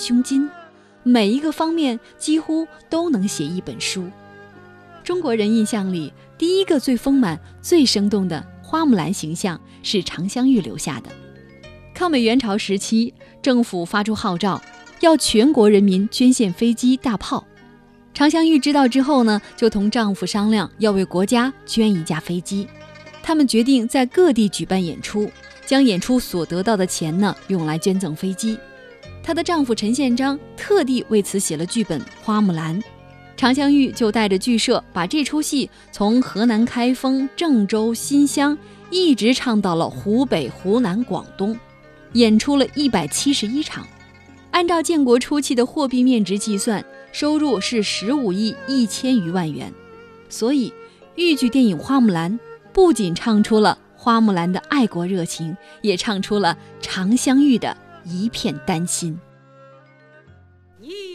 胸襟，每一个方面几乎都能写一本书。中国人印象里，第一个最丰满、最生动的花木兰形象是常香玉留下的。抗美援朝时期，政府发出号召，要全国人民捐献飞机、大炮。常香玉知道之后呢，就同丈夫商量要为国家捐一架飞机。他们决定在各地举办演出，将演出所得到的钱呢，用来捐赠飞机。她的丈夫陈宪章特地为此写了剧本《花木兰》。常香玉就带着剧社把这出戏从河南开封、郑州、新乡一直唱到了湖北、湖南、广东，演出了171场。按照建国初期的货币面值计算，收入是15亿1000余万元。所以豫剧电影《花木兰》不仅唱出了花木兰的爱国热情，也唱出了常香玉的一片丹心。